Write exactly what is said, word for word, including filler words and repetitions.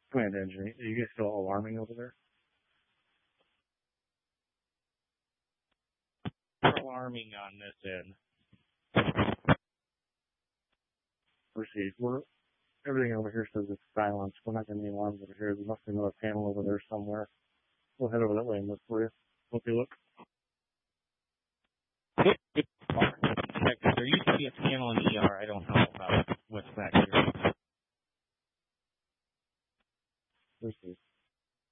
Command engine, are you guys still alarming over there? We're alarming on this end. Proceed. We're, everything over here says it's silence. We're not getting any alarms over here. There must be another panel over there somewhere. We'll head over that way and look for you. Okay, look.